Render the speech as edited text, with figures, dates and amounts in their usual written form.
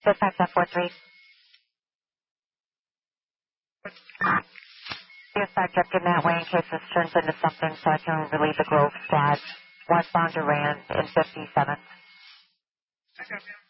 Dispatch 1043. Dispatch up in that way in case this turns into something so I can relieve the Grove squad. Westbound to Rand in 57th.